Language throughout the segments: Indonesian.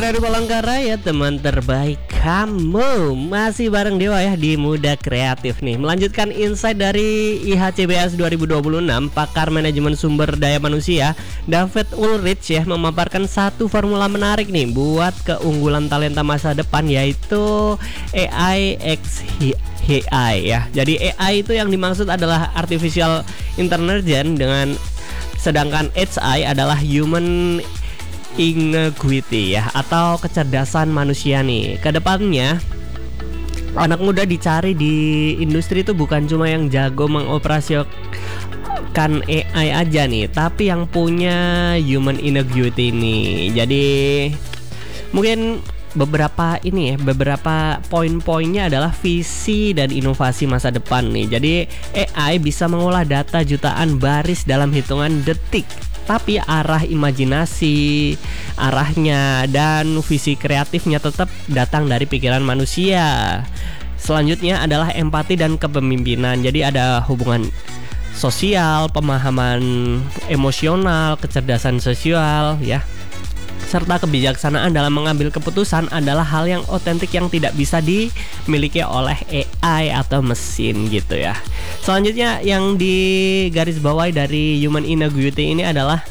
dari Palangkaraya, teman terbaik kamu. Masih bareng Dewa ya di Muda Kreatif nih. Melanjutkan insight dari IHCBS 2026, pakar manajemen sumber daya manusia David Ulrich ya memaparkan satu formula menarik nih buat keunggulan talenta masa depan, yaitu AI x AI ya. Jadi AI itu yang dimaksud adalah artificial intelligence, dengan sedangkan HI adalah human ingenuity ya, atau kecerdasan manusia nih. Kedepannya anak muda dicari di industri itu bukan cuma yang jago mengoperasikan AI aja nih, tapi yang punya human ingenuity nih. Jadi mungkin beberapa poin-poinnya adalah visi dan inovasi masa depan nih. Jadi AI bisa mengolah data jutaan baris dalam hitungan detik, tapi arah imajinasi, arahnya dan visi kreatifnya tetap datang dari pikiran manusia. Selanjutnya adalah empati dan kepemimpinan. Jadi ada hubungan sosial, pemahaman emosional, kecerdasan sosial ya, serta kebijaksanaan dalam mengambil keputusan adalah hal yang otentik yang tidak bisa dimiliki oleh AI atau mesin gitu ya. Selanjutnya yang digarisbawahi dari human ingenuity ini adalah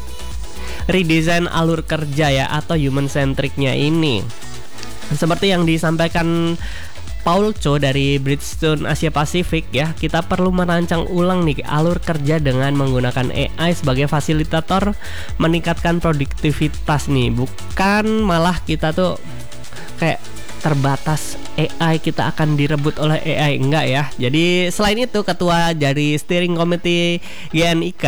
redesign alur kerja ya, atau human centricnya ini. Seperti yang disampaikan Paul Cho dari Bridgestone Asia Pasifik ya, kita perlu merancang ulang nih alur kerja dengan menggunakan AI sebagai fasilitator meningkatkan produktivitas nih, bukan malah kita tuh kayak terbatas AI, kita akan direbut oleh AI, enggak ya. Jadi selain itu, ketua dari Steering Committee GNIK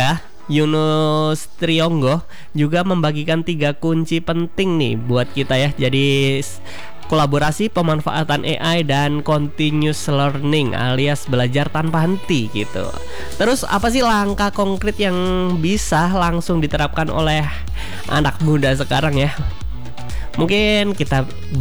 Yunus Trionggo juga membagikan 3 kunci penting nih buat kita ya. Jadi kolaborasi, pemanfaatan AI, dan continuous learning alias belajar tanpa henti gitu. Terus apa sih langkah konkret yang bisa langsung diterapkan oleh anak muda sekarang ya? Mungkin kita